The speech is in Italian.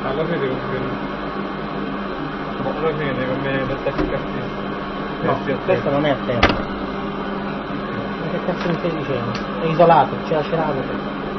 alla fine devo scrivere. Alla fine come lo staccato. No, questo non è a terra. Ma che cazzo mi stai dicendo? È isolato, c'è la cerata.